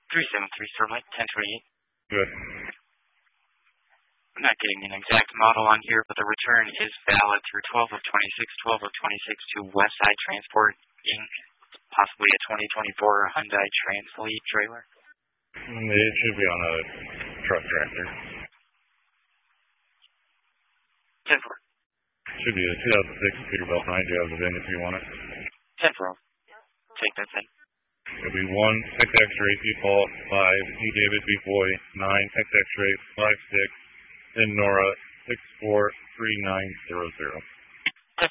373 Starlight, 1028. Good. I'm not getting an exact model on here, but the return is valid through 12 of 26 to Westside Transport Inc., possibly a 2024 Hyundai Translead trailer. It should be on a truck tractor. 10-4. Should be a 2006 Peterbilt 9. You have the VIN if you want it. 10-4. Take that thing. It'll be 1 XX-ray Paul 5 D David B Boy 9 XX-ray 56 then Nora 643900.